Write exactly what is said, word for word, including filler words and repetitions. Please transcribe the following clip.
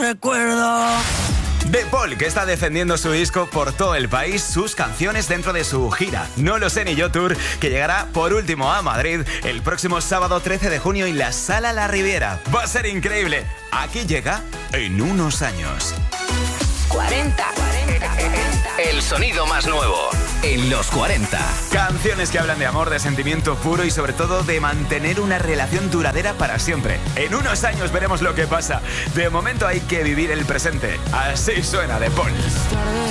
recuerdo. De Paul, que está defendiendo su disco por todo el país, sus canciones dentro de su gira No lo sé ni yo Tour, que llegará por último a Madrid el próximo sábado trece de junio en la Sala La Riviera. Va a ser increíble. Aquí llega En unos años. cuarenta, cuarenta, cuarenta. El sonido más nuevo en los cuarenta. Canciones que hablan de amor, de sentimiento puro y sobre todo de mantener una relación duradera para siempre. En unos años veremos lo que pasa. De momento hay que vivir el presente. Así suena de Paul.